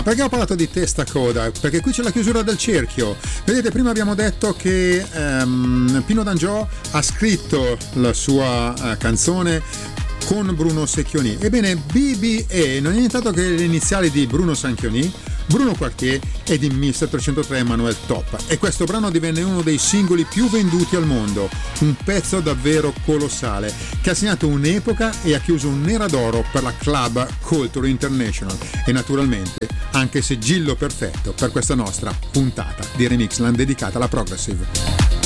Perché ho parlato di testa coda? Perché qui c'è la chiusura del cerchio. Vedete, prima abbiamo detto che Pino D'Angio ha scritto la sua canzone con Bruno Secchioni. Ebbene, BBE non è nient'altro che le iniziali di Bruno Sanchioni, Bruno Quartier e di 1303 Emanuel Top, e questo brano divenne uno dei singoli più venduti al mondo, un pezzo davvero colossale che ha segnato un'epoca e ha chiuso un'era d'oro per la Club Culture International e naturalmente anche sigillo perfetto per questa nostra puntata di Remixland dedicata alla Progressive.